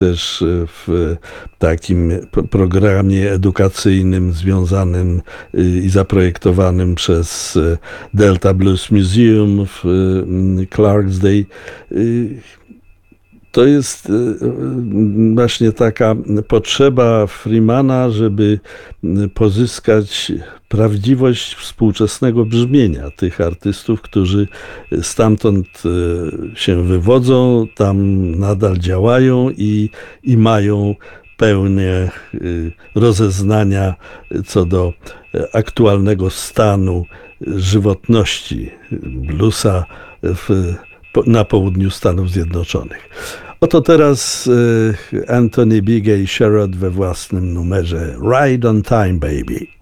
też w takim programie edukacyjnym związanym i zaprojektowanym przez Delta Blues Museum w Clarksdale. To jest właśnie taka potrzeba Freemana, żeby pozyskać prawdziwość współczesnego brzmienia tych artystów, którzy stamtąd się wywodzą, tam nadal działają i mają pełnię rozeznania co do aktualnego stanu żywotności bluesa na południu Stanów Zjednoczonych. Oto teraz Anthony B. Gay Sherrod we własnym numerze Ride on Time, Baby.